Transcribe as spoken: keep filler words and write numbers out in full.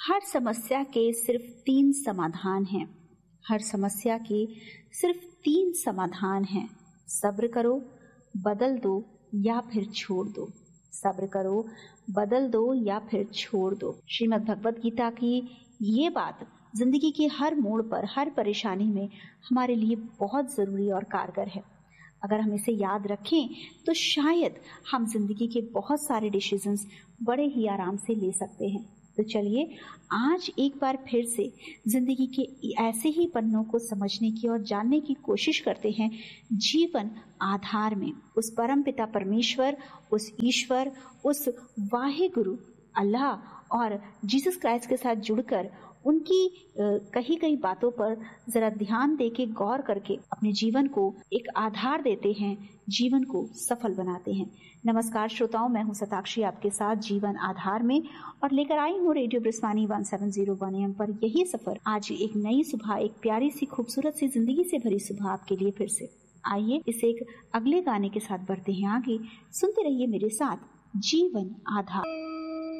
हर समस्या के सिर्फ तीन समाधान हैं। हर समस्या के सिर्फ तीन समाधान हैं। सब्र करो, बदल दो या फिर छोड़ दो। सब्र करो, बदल दो या फिर छोड़ दो। श्रीमद् भगवत गीता की ये बात जिंदगी के हर मोड़ पर, हर परेशानी में हमारे लिए बहुत जरूरी और कारगर है। अगर हम इसे याद रखें तो शायद हम जिंदगी के बहुत सारे डिसीजंस बड़े ही आराम से ले सकते हैं। तो चलिए आज एक बार फिर से जिंदगी के ऐसे ही पन्नों को समझने की और जानने की कोशिश करते हैं जीवन आधार में। उस परम पिता परमेश्वर, उस ईश्वर, उस वाहे गुरु अल्लाह और जीसस क्राइस्ट के साथ जुड़कर उनकी कही कही बातों पर जरा ध्यान देके गौर करके अपने जीवन को एक आधार देते हैं, जीवन को सफल बनाते हैं। नमस्कार श्रोताओं, मैं हूं सताक्षी आपके साथ जीवन आधार में और लेकर आई हूं radio ब्रिस्वानी one seven zero one M पर यही सफर। आज एक नई सुबह, एक प्यारी सी खूबसूरत सी जिंदगी से भरी सुबह आपके लिए फिर से। आइए इसे एक अगले गाने के साथ बढ़ते हैं आगे। सुनते रहिए मेरे साथ जीवन आधार।